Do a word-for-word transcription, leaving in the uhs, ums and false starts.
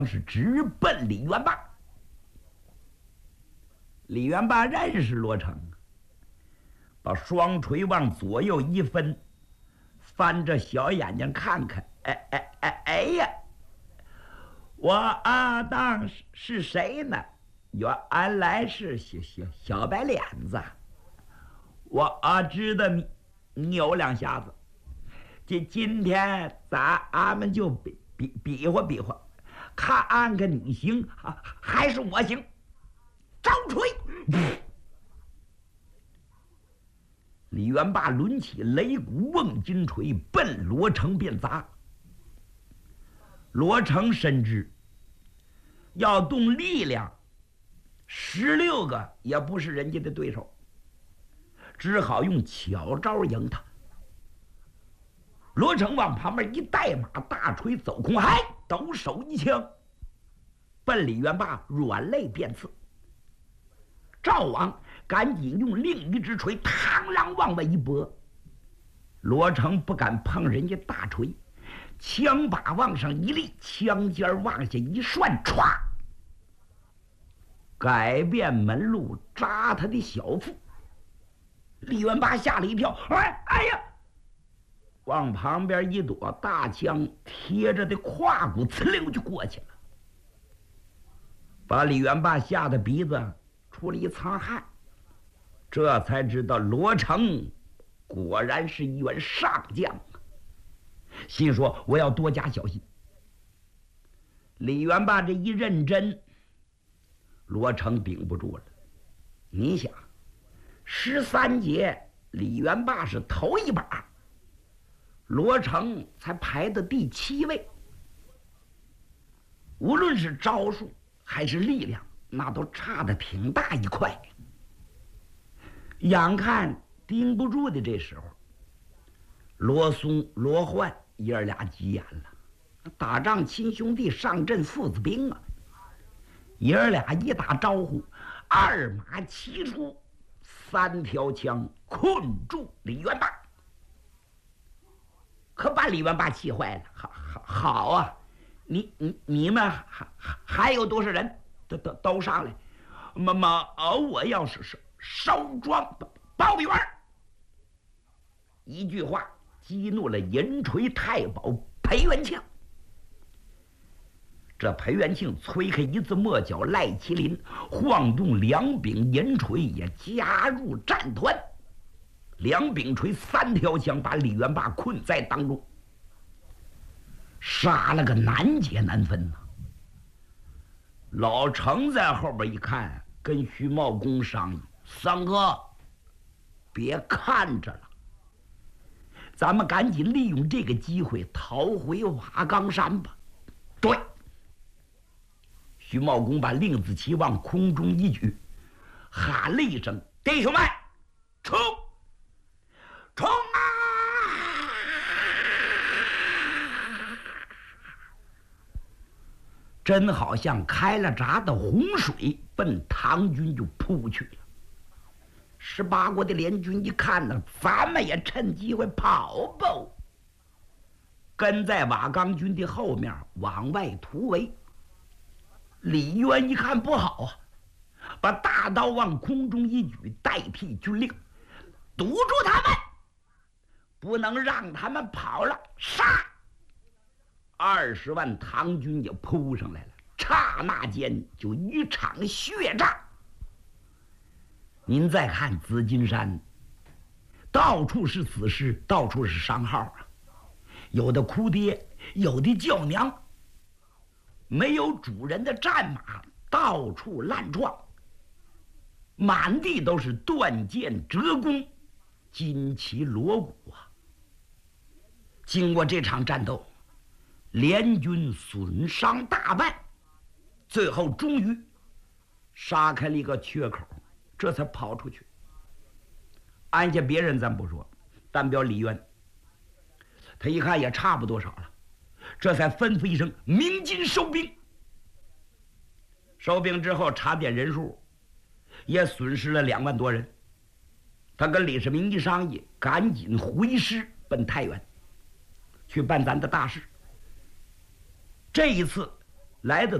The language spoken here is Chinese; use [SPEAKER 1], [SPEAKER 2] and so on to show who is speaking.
[SPEAKER 1] 是直奔李元霸。李元霸认识罗成，把双锤往左右一分，翻着小眼睛看看，哎哎哎哎呀！我阿当是谁呢？原来是小小小白脸子。我啊知道你你有两下子，今今天咱俺们就比比比划比划，看看你行还是我行。招锤！李元霸抡起擂鼓瓮金锤，奔罗成便砸。罗成深知，要动力量，十六个也不是人家的对手，只好用巧招赢他。罗成往旁边一带马，大锤走空，嗨，抖手一枪，奔李元霸软肋便刺。赵王赶紧用另一只锤螳螂往外一拨，罗成不敢碰人家大锤，枪把往上一立，枪尖往下一涮，歘，改变门路扎他的小腹。李元霸吓了一跳，哎哎呀！往旁边一躲，大枪贴着的胯骨呲溜就过去了，把李元霸吓得鼻子出了一层汗，这才知道罗成果然是一员上将，心说我要多加小心。李元霸这一认真，罗成顶不住了。你想，十三节李元霸是头一把，罗成才排的第七位，无论是招数还是力量，那都差得挺大一块。眼看盯不住的这时候，罗松、罗焕爷儿俩急眼了。打仗亲兄弟，上阵父子兵啊！爷儿俩一打招呼，二马齐出，三条枪困住李元霸，可把李元霸气坏了。好，好，好啊！你你你们还还还有多少人？都都都上来！妈妈，我要是烧烧庄包庇员。一句话激怒了银锤太保裴元庆。这裴元庆催开一字末角赖麒麟，晃动两柄银锤也加入战团。两柄锤三条枪把李元霸困在当中，杀了个难解难分呐、啊。老程在后边一看，跟徐茂公商议：“三哥，别看着了，咱们赶紧利用这个机会逃回瓦岗山吧。”对。徐茂公把令字旗往空中一举，喊了一声：“弟兄们，冲！冲啊！”真好像开了闸的洪水，奔唐军就扑去了。十八国的联军一看呢，咱们也趁机会跑吧，跟在瓦岗军的后面往外突围。李渊一看不好啊，把大刀往空中一举，代替军令，堵住他们，不能让他们跑了，杀！二十万唐军也扑上来了，刹那间就一场血战。您再看紫金山，到处是死尸，到处是伤号啊，有的哭爹，有的叫娘。没有主人的战马到处烂撞，满地都是断剑折弓、金旗锣鼓啊！经过这场战斗，联军损伤大半，最后终于杀开了一个缺口，这才跑出去。按下别人咱不说，单表李渊，他一看也差不多少了，这才吩咐一声：“鸣金收兵。”收兵之后查点人数，也损失了两万多人。他跟李世民一商议，赶紧回师奔太原，去办咱的大事。这一次来的